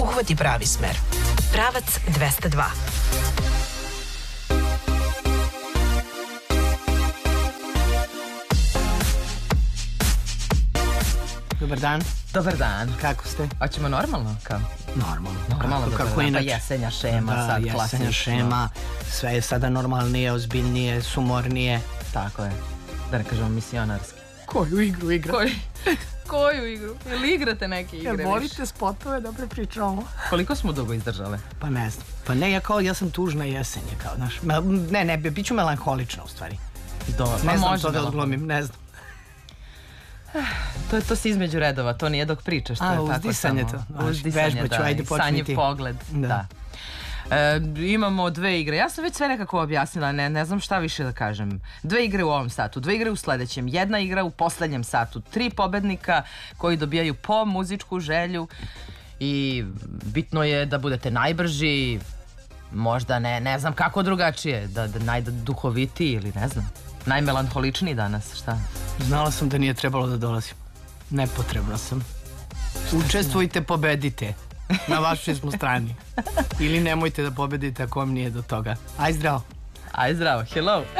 uhvati pravi smer. Pravac 202. Dobar dan. Dobar dan. Kako ste? Hoćemo normalno? Kao? Normalno. Kako inače? Pa jesenja šema, da, sad jesenja klasično. šema, sve je sada normalnije, ozbiljnije, sumornije. Tako je. Da ne kažemo misionarski. Koju igru igra? Koju igru? Ili igrate neke igre više? Volite spotove da prepričamo? Koliko smo dugo izdržale? Pa ne znam. Pa ne, ja sam tužna jesenje, kao, znaš. Ne, bit ću melanholična u stvari. Ne znam to da odglumim, ne znam. To se između redova, to nije dok pričaš. Uzdisanje to. Vežbaću, ajde počni ti. Sanjiv pogled, da. Imamo dve igre. Ja sam već sve nekako objasnila, ne znam šta više da kažem. Dve igre u ovom satu, dve igre u sledećem, jedna igra u poslednjem satu, 3 pobednika koji dobijaju po muzičku želju i bitno je da budete najbrži, možda ne znam kako drugačije, da najduhovitiji ili ne znam, najmelanholičniji danas, šta? Znala sam da nije trebalo da dolazim. Nepotrebno sam. Učestvujte, pobedite. Na vašoj smo strani. Ili nemojte da pobedite ako vam nije do toga. Aj zdravo. Aj zdravo, hello.